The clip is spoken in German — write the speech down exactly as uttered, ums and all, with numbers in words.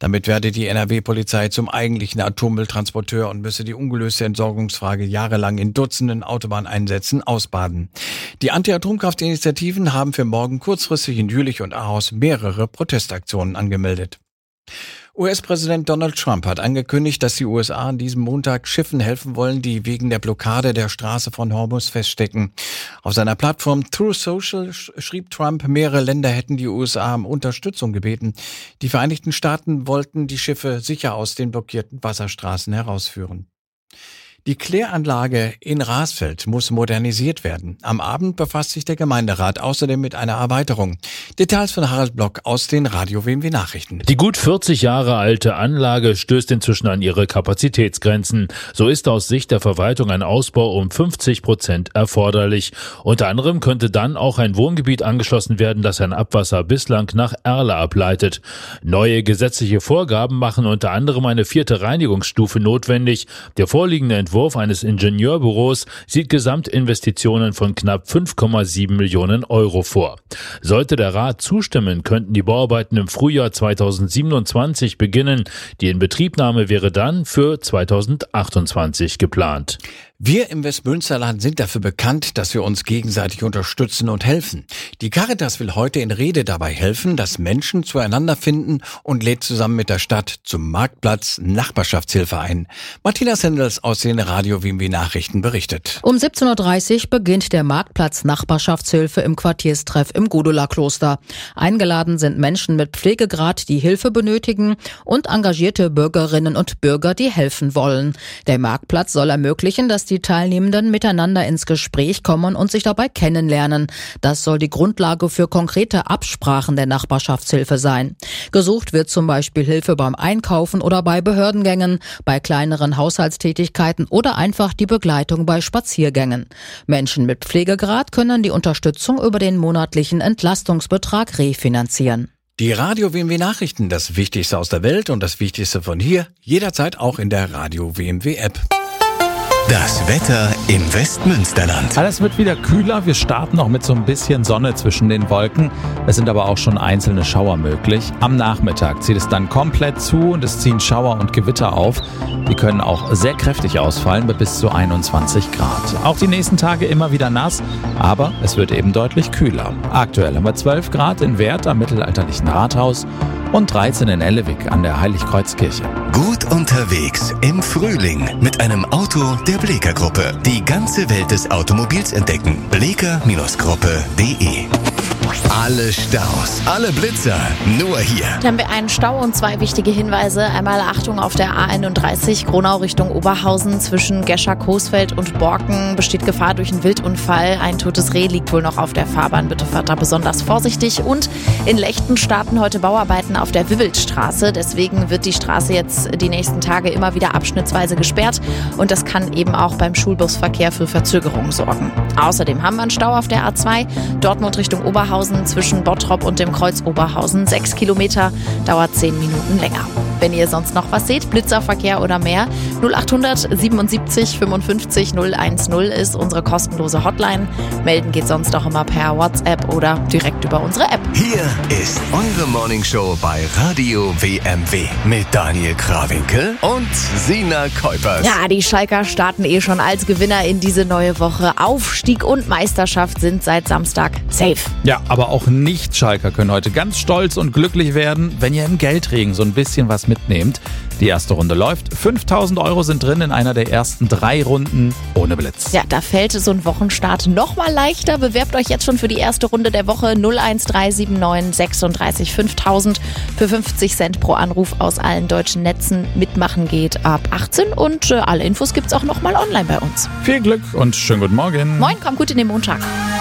Damit werde die N R W-Polizei zum eigentlichen Atommülltransporteur und müsse die ungelöste Entsorgungsfrage jahrelang in Dutzenden Autobahneinsätzen ausbaden. Die Anti-Atomkraft-Initiativen haben für morgen kurzfristig in Jülich und Ahaus mehrere Protestaktionen angemeldet. U S-Präsident Donald Trump hat angekündigt, dass die U S A an diesem Montag Schiffen helfen wollen, die wegen der Blockade der Straße von Hormuz feststecken. Auf seiner Plattform Truth Social schrieb Trump, mehrere Länder hätten die U S A um Unterstützung gebeten. Die Vereinigten Staaten wollten die Schiffe sicher aus den blockierten Wasserstraßen herausführen. Die Kläranlage in Rasfeld muss modernisiert werden. Am Abend befasst sich der Gemeinderat außerdem mit einer Erweiterung. Details von Harald Block aus den Radio W M W Nachrichten. Die gut vierzig Jahre alte Anlage stößt inzwischen an ihre Kapazitätsgrenzen. So ist aus Sicht der Verwaltung ein Ausbau um fünfzig Prozent erforderlich. Unter anderem könnte dann auch ein Wohngebiet angeschlossen werden, das sein Abwasser bislang nach Erle ableitet. Neue gesetzliche Vorgaben machen unter anderem eine vierte Reinigungsstufe notwendig. Der vorliegende Entwurf Entwurf eines Ingenieurbüros sieht Gesamtinvestitionen von knapp fünf Komma sieben Millionen Euro vor. Sollte der Rat zustimmen, könnten die Bauarbeiten im Frühjahr zweitausendsiebenundzwanzig beginnen. Die Inbetriebnahme wäre dann für zweitausendachtundzwanzig geplant. Wir im Westmünsterland sind dafür bekannt, dass wir uns gegenseitig unterstützen und helfen. Die Caritas will heute in Rede dabei helfen, dass Menschen zueinander finden und lädt zusammen mit der Stadt zum Marktplatz Nachbarschaftshilfe ein. Martina Sendels aus den Radio W M W Nachrichten berichtet. Um siebzehn Uhr dreißig beginnt der Marktplatz Nachbarschaftshilfe im Quartierstreff im Gudula-Kloster. Eingeladen sind Menschen mit Pflegegrad, die Hilfe benötigen, und engagierte Bürgerinnen und Bürger, die helfen wollen. Der Marktplatz soll ermöglichen, dass die Teilnehmenden miteinander ins Gespräch kommen und sich dabei kennenlernen. Das soll die Grundlage für konkrete Absprachen der Nachbarschaftshilfe sein. Gesucht wird zum Beispiel Hilfe beim Einkaufen oder bei Behördengängen, bei kleineren Haushaltstätigkeiten oder einfach die Begleitung bei Spaziergängen. Menschen mit Pflegegrad können die Unterstützung über den monatlichen Entlastungsbetrag refinanzieren. Die Radio W M W Nachrichten, das Wichtigste aus der Welt und das Wichtigste von hier, jederzeit auch in der Radio W M W App. Das Wetter im Westmünsterland. Alles wird wieder kühler. Wir starten auch mit so ein bisschen Sonne zwischen den Wolken. Es sind aber auch schon einzelne Schauer möglich. Am Nachmittag zieht es dann komplett zu und es ziehen Schauer und Gewitter auf. Die können auch sehr kräftig ausfallen bei bis zu einundzwanzig Grad. Auch die nächsten Tage immer wieder nass, aber es wird eben deutlich kühler. Aktuell haben wir zwölf Grad in Werth am mittelalterlichen Rathaus und dreizehn in Ellewig an der Heiligkreuzkirche. Gut unterwegs im Frühling mit einem Auto der Bleeker Gruppe. Die ganze Welt des Automobils entdecken. bleeker Gruppe punkt de. Alle Staus, alle Blitzer, nur hier. Hier haben wir einen Stau und zwei wichtige Hinweise. Einmal Achtung auf der A einunddreißig, Gronau Richtung Oberhausen. Zwischen Gescher-Coesfeld und Borken besteht Gefahr durch einen Wildunfall. Ein totes Reh liegt wohl noch auf der Fahrbahn. Bitte fahrt da besonders vorsichtig. Und in Lechten starten heute Bauarbeiten auf der Wiwildstraße. Deswegen wird die Straße jetzt die nächsten Tage immer wieder abschnittsweise gesperrt. Und das kann eben auch beim Schulbusverkehr für Verzögerungen sorgen. Außerdem haben wir einen Stau auf der A zwei, Dortmund Richtung Oberhausen. Zwischen Bottrop und dem Kreuz Oberhausen. Sechs Kilometer, dauert zehn Minuten länger. Wenn ihr sonst noch was seht, Blitzerverkehr oder mehr, null achthundert siebenundsiebzig fünfundfünfzig null eins null ist unsere kostenlose Hotline. Melden geht sonst auch immer per WhatsApp oder direkt über unsere App. Hier ist eure Morningshow bei Radio W M W mit Daniel Krawinkel und Sina Kuipers. Ja, die Schalker starten eh schon als Gewinner in diese neue Woche. Aufstieg und Meisterschaft sind seit Samstag safe. Ja, aber auch Nicht-Schalker können heute ganz stolz und glücklich werden, wenn ihr im Geldregen so ein bisschen was mitnehmt. Die erste Runde läuft. fünftausend Euro sind drin in einer der ersten drei Runden ohne Blitz. Ja, da fällt so ein Wochenstart noch mal leichter. Bewerbt euch jetzt schon für die erste Runde der Woche. null eins drei sieben neun sechsunddreißig fünftausend für fünfzig Cent pro Anruf aus allen deutschen Netzen. Mitmachen geht ab achtzehn und äh, alle Infos gibt's auch noch mal online bei uns. Viel Glück und schönen guten Morgen. Moin, kommt gut in den Montag.